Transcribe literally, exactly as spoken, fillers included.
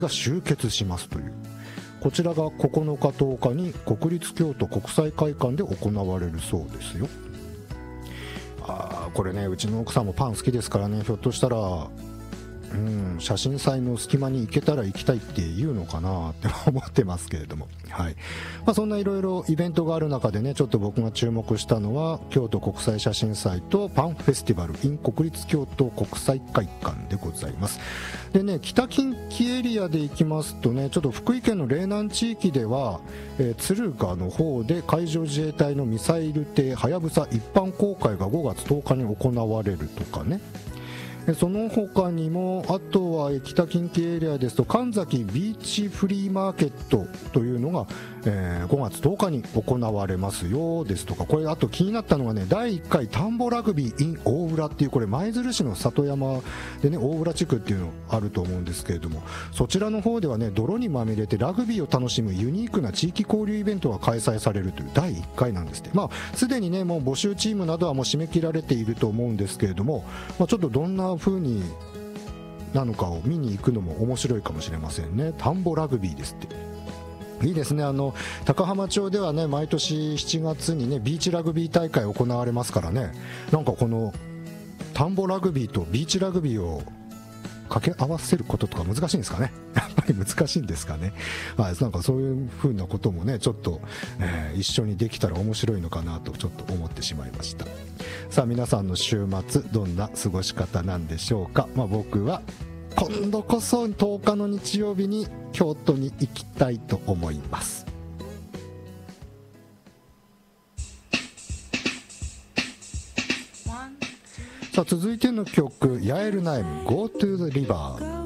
が集結しますという、こちらがここのかとおかに国立京都国際会館で行われるそうですよ。あーこれね、うちの奥さんもパン好きですからね、ひょっとしたらうん、写真祭の隙間に行けたら行きたいって言うのかなって思ってますけれども、はいまあ、そんないろいろイベントがある中でね、ちょっと僕が注目したのは京都国際写真祭とパンフェスティバル in 国立京都国際会館でございます。でね、北近畿エリアで行きますとね、ちょっと福井県の嶺南地域では、えー、敦賀の方で海上自衛隊のミサイル艇はやぶさ一般公開がごがつとおかに行われるとかね、その他にも、あとは北近畿エリアですと神崎ビーチフリーマーケットというのが、えー、ごがつとおかに行われますよですとか、これあと気になったのがね、だいいっかい田んぼラグビー in 大浦っていう、これ舞鶴市の里山でね、大浦地区っていうのあると思うんですけれども、そちらの方ではね、泥にまみれてラグビーを楽しむユニークな地域交流イベントが開催されるというだいいっかいなんですって。まあすでにね、もう募集チームなどはもう締め切られていると思うんですけれども、まあ、ちょっとどんな風になのかを見に行くのも面白いかもしれませんね。田んぼラグビーですって。いいですね。あの高浜町ではね、毎年しちがつにねビーチラグビー大会行われますからね、なんかこの田んぼラグビーとビーチラグビーを掛け合わせることとか難しいんですかね。やっぱり難しいんですかね。はい、なんかそういう風なこともね、ちょっと、えー、一緒にできたら面白いのかなとちょっと思ってしまいました。さあ皆さんの週末どんな過ごし方なんでしょうか。まあ、僕は今度こそとおかの日曜日に京都に行きたいと思います。さあ続いての曲、ヤエルナイム Go to the River。